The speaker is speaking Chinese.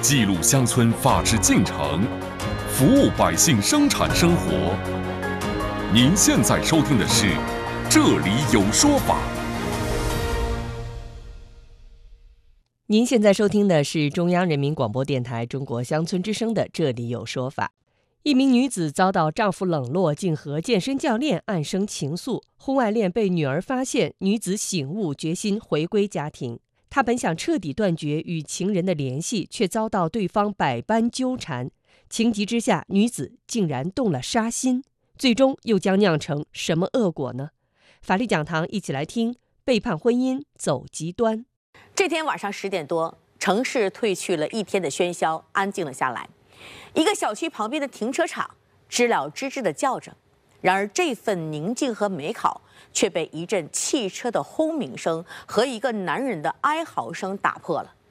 记录乡村法治进程，服务百姓生产生活。您现在收听的是《这里有说法》。 您现在收听的是中央人民广播电台中国乡村之声的《这里有说法》。一名女子遭到丈夫冷落，竟和健身教练暗生情愫。婚外恋被女儿发现，女子醒悟，决心回归家庭。她本想彻底断绝与情人的联系，却遭到对方百般纠缠。情急之下，女子竟然动了杀心，最终又将酿成什么恶果呢？法律讲堂一起来听：背叛婚姻走极端。 这天晚上10点多，城市褪去了一天的喧嚣，安静了下来。一个小区旁边的停车场，知了吱吱地叫着。然而，这份宁静和美好却被一阵汽车的轰鸣声和一个男人的哀嚎声打破了。